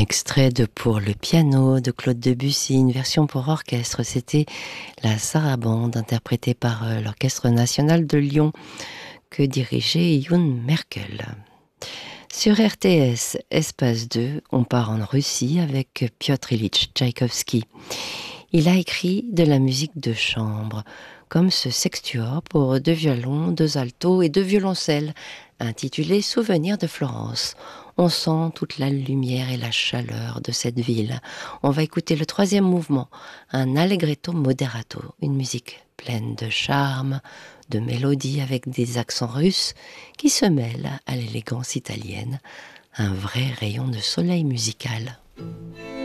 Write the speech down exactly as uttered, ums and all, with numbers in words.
extrait de Pour le piano de Claude Debussy, une version pour orchestre. C'était la Sarabande, interprétée par euh, l'Orchestre national de Lyon, que dirigeait Youn Merkel. Sur R T S, Espace deux, on part en Russie avec Piotr Ilyich Tchaïkovski. Il a écrit de la musique de chambre, comme ce sextuor pour deux violons, deux altos et deux violoncelles, intitulé Souvenirs de Florence. On sent toute la lumière et la chaleur de cette ville. On va écouter le troisième mouvement, un allegretto moderato, une musique pleine de charme, de mélodie avec des accents russes qui se mêlent à l'élégance italienne, un vrai rayon de soleil musical.